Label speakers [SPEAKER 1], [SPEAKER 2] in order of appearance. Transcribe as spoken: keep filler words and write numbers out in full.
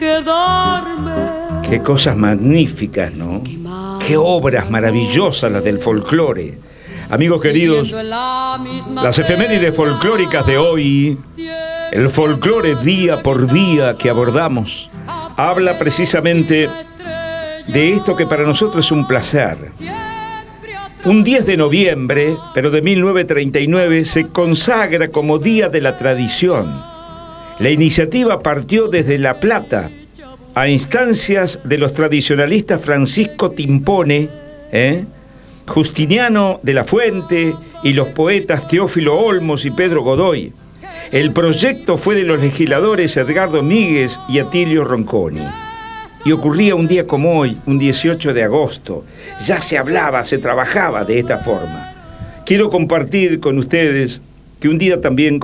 [SPEAKER 1] Qué cosas magníficas, ¿no? Qué obras maravillosas las del folclore. Amigos queridos, las efemérides folclóricas de hoy, el folclore día por día que abordamos, habla precisamente de esto que para nosotros es un placer. Un diez de noviembre, pero de mil novecientos treinta y nueve, se consagra como Día de la Tradición. La iniciativa partió desde La Plata, a instancias de los tradicionalistas Francisco Timpone, ¿eh? Justiniano de la Fuente y los poetas Teófilo Olmos y Pedro Godoy. El proyecto fue de los legisladores Edgardo Míguez y Atilio Ronconi. Y ocurría un día como hoy, un dieciocho de agosto. Ya se hablaba, se trabajaba de esta forma. Quiero compartir con ustedes que un día también